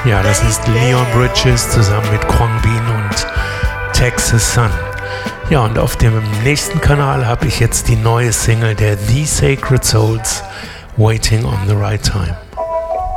Ja, das ist Leon Bridges zusammen mit Kwang Bin und Texas Sun. Ja, und auf dem nächsten Kanal habe ich jetzt die neue Single der The Sacred Souls, Waiting on the Right Time.